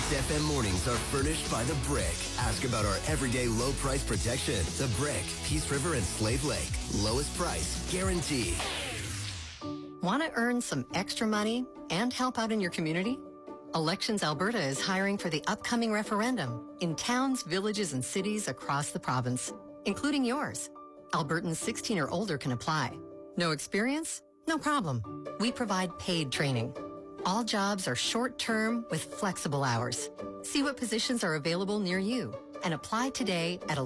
Kicks FM mornings are furnished by The Brick. Ask about our everyday low price protection. The Brick, Peace River and Slave Lake. Lowest price guaranteed. Want to earn some extra money and help out in your community? Elections Alberta is hiring for the upcoming referendum in towns, villages, and cities across the province, including yours. Albertans 16 or older can apply. No experience? No problem. We provide paid training. All jobs are short-term with flexible hours. See what positions are available near you and apply today at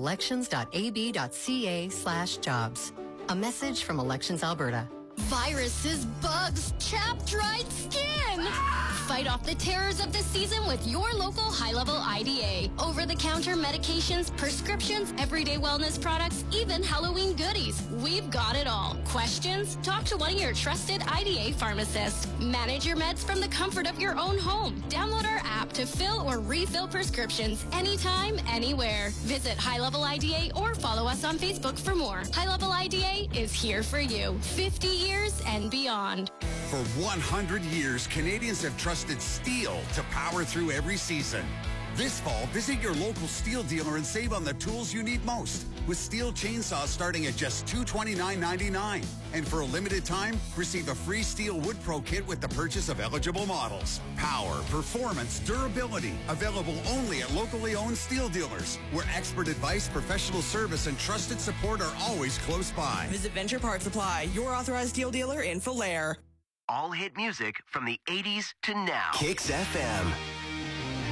elections.ab.ca/jobs. A message from Elections Alberta. Viruses, bugs, chapped, dried skin. Fight off the terrors of the season with your local high-level IDA. Over-the-counter medications, prescriptions, everyday wellness products, even Halloween goodies. We've got it all. Questions? Talk to one of your trusted IDA pharmacists. Manage your meds from the comfort of your own home. Download our app to fill or refill prescriptions anytime, anywhere. Visit High Level IDA or follow us on Facebook for more. High Level IDA is here for you. 50 years and beyond. For 100 years, Canadians have trusted steel to power through every season. This fall, visit your local steel dealer and save on the tools you need most, with steel chainsaws starting at just $229.99. And for a limited time, receive a free Steel Wood Pro kit with the purchase of eligible models. Power, performance, durability, available only at locally owned steel dealers, where expert advice, professional service, and trusted support are always close by. Visit Venture Part Supply, your authorized steel dealer in Falaire. All hit music from the 80s to now. Kicks FM.